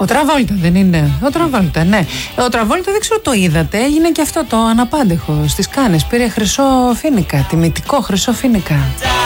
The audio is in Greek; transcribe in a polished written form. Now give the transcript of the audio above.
Τραβόλτα δεν είναι? Ο Τραβόλτα, ναι. Ο Τραβόλτα δεν ξέρω το είδατε. Έγινε και αυτό το αναπάντεχο στις Κάνες. Πήρε χρυσό φοίνικα, τιμητικό χρυσό φοίνικα.